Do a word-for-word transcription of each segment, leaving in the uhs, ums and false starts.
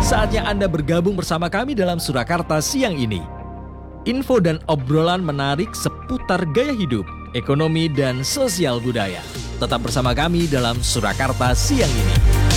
Saatnya Anda bergabung bersama kami dalam Surakarta siang ini. Info dan obrolan menarik seputar gaya hidup, ekonomi, dan sosial budaya. Tetap bersama kami dalam Surakarta siang ini.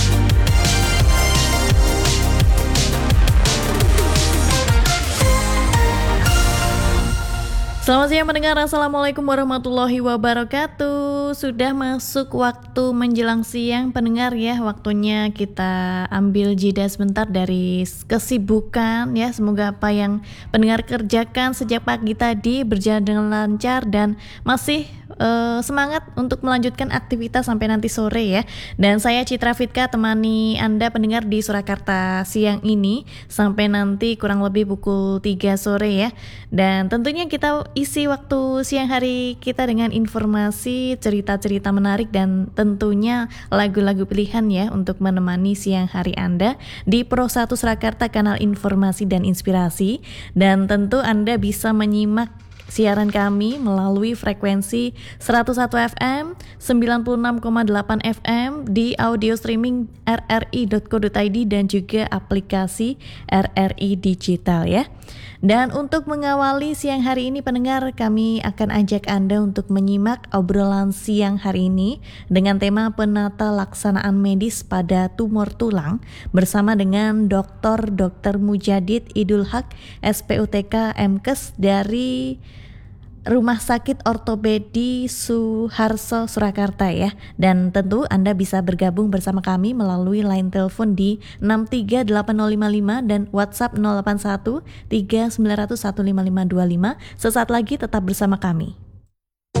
Selamat siang mendengar, Assalamualaikum warahmatullahi wabarakatuh. Sudah masuk waktu menjelang siang pendengar ya. Waktunya kita ambil jeda sebentar dari kesibukan ya. Semoga apa yang pendengar kerjakan sejak pagi tadi berjalan dengan lancar dan masih uh, semangat untuk melanjutkan aktivitas sampai nanti sore ya. Dan saya Citra Fitka temani Anda pendengar di Surakarta siang ini sampai nanti kurang lebih pukul tiga sore ya. Dan tentunya kita isi waktu siang hari kita dengan informasi, cerita-cerita menarik dan tentunya lagu-lagu pilihan ya untuk menemani siang hari Anda di Pro satu Surakarta, kanal informasi dan inspirasi. Dan tentu Anda bisa menyimak siaran kami melalui frekuensi seratus satu F M, sembilan puluh enam koma delapan F M di audio streaming r r i dot co dot i d dan juga aplikasi R R I Digital ya. Dan untuk mengawali siang hari ini pendengar, kami akan ajak Anda untuk menyimak obrolan siang hari ini dengan tema penata laksanaan medis pada tumor tulang bersama dengan Doktor Dokter Mujadid Idul Haq S P U T K M Kes dari Rumah Sakit Ortopedi Suharso Surakarta ya. Dan tentu Anda bisa bergabung bersama kami melalui line telepon di enam tiga delapan nol lima lima dan WhatsApp nol delapan satu tiga sembilan nol nol satu lima lima dua lima. Sesaat lagi tetap bersama kami.